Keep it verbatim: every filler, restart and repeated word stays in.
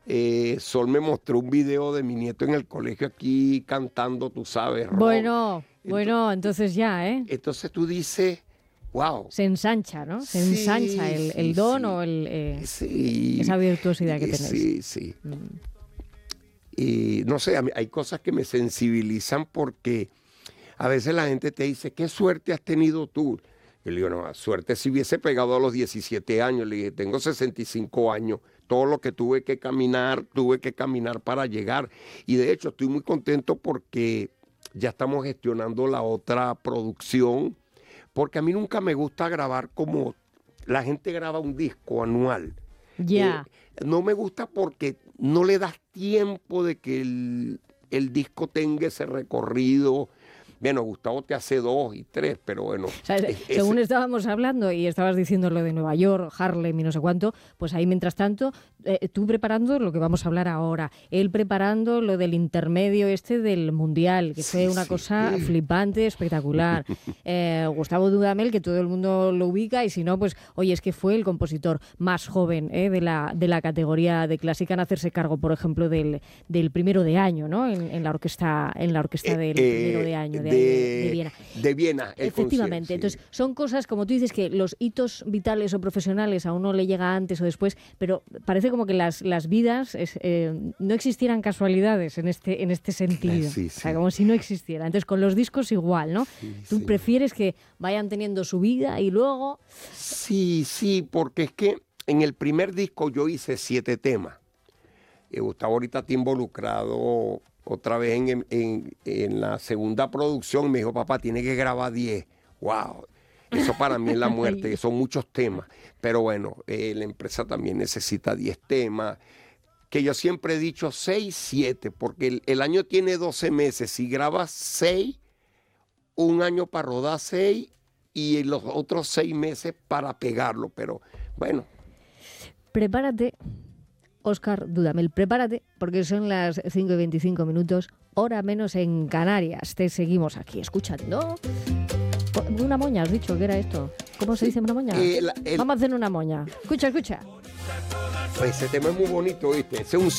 Eh, Sol me mostró un video de mi nieto en el colegio aquí cantando, tú sabes, rock. Bueno, bueno, entonces ya, ¿eh? Entonces tú dices, wow. Se ensancha, ¿no? Se Sí, ensancha el, sí, el don sí. o el, eh, Sí. esa virtuosidad que tenéis. Sí, sí. Mm. Y no sé, a mí hay cosas que me sensibilizan porque a veces la gente te dice, ¿qué suerte has tenido tú? Y le digo, no, suerte si hubiese pegado a los diecisiete años. Le dije, tengo sesenta y cinco años. Todo lo que tuve que caminar, tuve que caminar para llegar. Y de hecho estoy muy contento porque ya estamos gestionando la otra producción. Porque a mí nunca me gusta grabar como la gente graba un disco anual. Ya. Eh, no me gusta porque no le das tiempo de que el, el disco tenga ese recorrido. Bueno, Gustavo te hace dos y tres, pero bueno. O sea, es, según ese... estábamos hablando y estabas diciendo lo de Nueva York, Harlem y no sé cuánto, pues ahí mientras tanto, eh, tú preparando lo que vamos a hablar ahora, él preparando lo del intermedio este del Mundial, que sí, fue una sí. cosa flipante, espectacular. Eh, Gustavo Dudamel, que todo el mundo lo ubica, y si no, pues, oye, es que fue el compositor más joven eh, de, la, de la categoría de clásica en hacerse cargo, por ejemplo, del, del primero de año, ¿no? En, en la orquesta, en la orquesta del eh, primero de año. De De, de Viena. De Viena. Efectivamente. Sí. Entonces, son cosas, como tú dices, que los hitos vitales o profesionales a uno le llega antes o después, pero parece como que las, las vidas es, eh, no existieran casualidades en este, en este sentido. Sí, sí. O sea, como si no existiera. Entonces, con los discos igual, ¿no? Sí, tú sí. prefieres que vayan teniendo su vida y luego... Sí, sí, porque es que en el primer disco yo hice siete temas. Y Gustavo ahorita está involucrado... Otra vez en, en, en la segunda producción me dijo, papá, tiene que grabar diez. ¡Wow! Eso para mí es la muerte, son muchos temas. Pero bueno, eh, la empresa también necesita diez temas. Que yo siempre he dicho seis, siete, porque el, el año tiene doce meses. Si grabas seis, un año para rodar seis y los otros seis meses para pegarlo. Pero bueno. Prepárate. Óscar Dudamel, prepárate, porque son las cinco y veinticinco minutos, hora menos en Canarias. Te seguimos aquí escuchando. Una moña, has dicho que era esto. ¿Cómo se dice una moña? Eh, la, el... Vamos a hacer una moña. Escucha, escucha. Ese tema es muy bonito, ¿viste? Ese es un